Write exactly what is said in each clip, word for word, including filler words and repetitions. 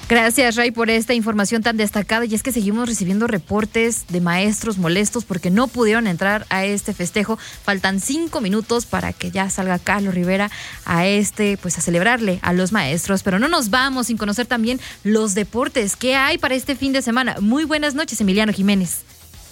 Gracias, Ray, por esta información tan destacada. Y es que seguimos recibiendo reportes de maestros molestos porque no pudieron entrar a este festejo. Faltan cinco minutos para que ya salga Carlos Rivera a este, pues a celebrarle a los maestros. Pero no nos vamos sin conocer también los deportes. ¿Qué hay para este fin de semana? Muy buenas noches, Emiliano Jiménez.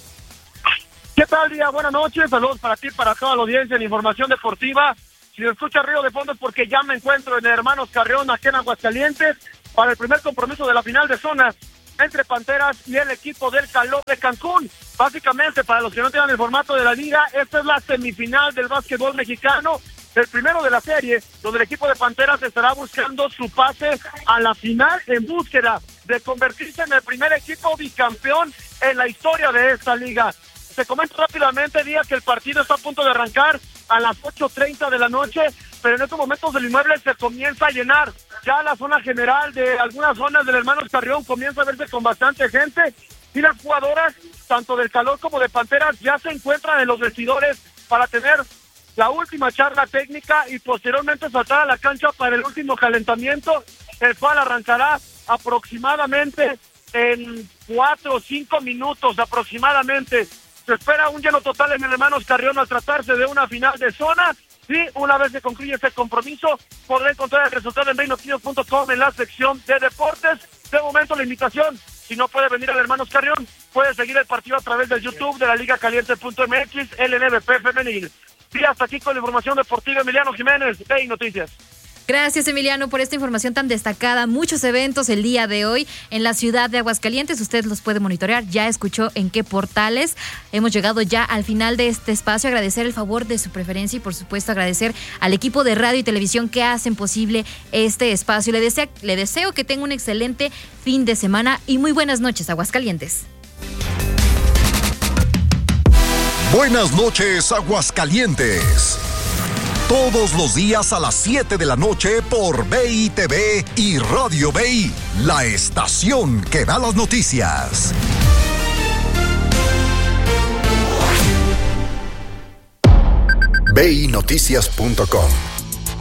¿Qué tal, día? Buenas noches. Saludos para ti, para toda la audiencia en Información Deportiva. Si escucha ruido de fondo es porque ya me encuentro en Hermanos Carrión, aquí en Aguascalientes, para el primer compromiso de la final de zonas entre Panteras y el equipo del Calor de Cancún. Básicamente, para los que no tengan el formato de la liga, esta es la semifinal del básquetbol mexicano, el primero de la serie, donde el equipo de Panteras estará buscando su pase a la final en búsqueda de convertirse en el primer equipo bicampeón en la historia de esta liga. Te comento rápidamente, Día, que el partido está a punto de arrancar a las ocho treinta de la noche, pero en estos momentos el inmueble se comienza a llenar. Ya la zona general de algunas zonas del Hermanos Carrión comienza a verse con bastante gente, y las jugadoras, tanto del Calor como de Panteras, ya se encuentran en los vestidores para tener la última charla técnica y posteriormente saltar a la cancha para el último calentamiento, el cual arrancará aproximadamente en cuatro o cinco minutos aproximadamente. Se espera un lleno total en el Hermanos Carrión al tratarse de una final de zona. Y una vez se concluye este compromiso, podrá encontrar el resultado en reinoticias punto com en la sección de deportes. De momento, la invitación, si no puede venir al Hermanos Carrión, puede seguir el partido a través del YouTube de la Liga Caliente punto M X, el N B P femenil. Y hasta aquí con la información deportiva, Emiliano Jiménez, Rey Noticias. Gracias, Emiliano, por esta información tan destacada. Muchos eventos el día de hoy en la ciudad de Aguascalientes. Usted los puede monitorear. Ya escuchó en qué portales. Hemos llegado ya al final de este espacio. Agradecer el favor de su preferencia y, por supuesto, agradecer al equipo de radio y televisión que hacen posible este espacio. Le deseo, le deseo que tenga un excelente fin de semana y muy buenas noches, Aguascalientes. Buenas noches, Aguascalientes. Todos los días a las siete de la noche por B I T V y Radio B I, la estación que da las noticias. B I Noticias punto com